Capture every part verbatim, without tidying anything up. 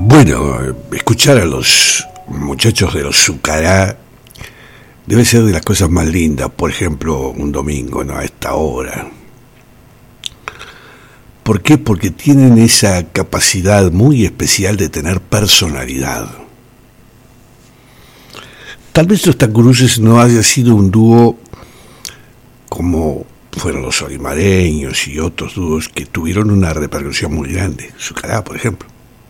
Bueno, escuchar a los muchachos de los Zucará debe ser de las cosas más lindas. Por ejemplo, un domingo, ¿no?, a esta hora. ¿Por qué? Porque tienen esa capacidad muy especial de tener personalidad. Tal vez los Tacuruces no haya sido un dúo como fueron los Olimareños y otros dúos que tuvieron una repercusión muy grande. Zucará, por ejemplo.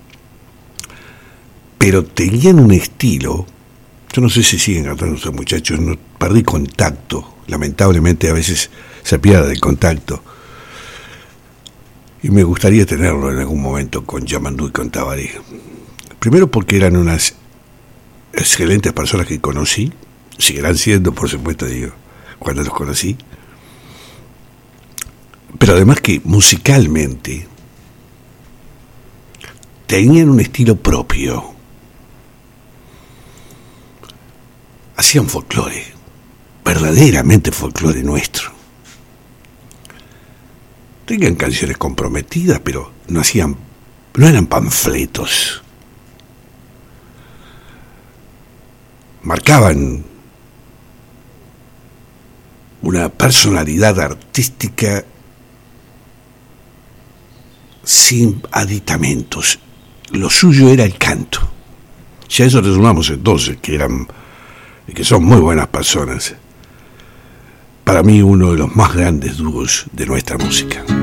Pero tenían un estilo. Yo no sé si siguen cantando estos muchachos, no, perdí contacto. Lamentablemente a veces se pierde el contacto. Y me gustaría tenerlo en algún momento con Yamandú y con Tabaré. Primero porque eran unas excelentes personas que conocí. Seguirán siendo, por supuesto, digo, cuando los conocí. Pero además que musicalmente tenían un estilo propio. Hacían folclore, verdaderamente folclore nuestro. Tenían canciones comprometidas, pero no hacían, no eran panfletos. Marcaban una personalidad artística sin aditamentos. Lo suyo era el canto. Si a eso le sumamos entonces que eran y que son muy buenas personas, para mí uno de los más grandes dúos de nuestra música.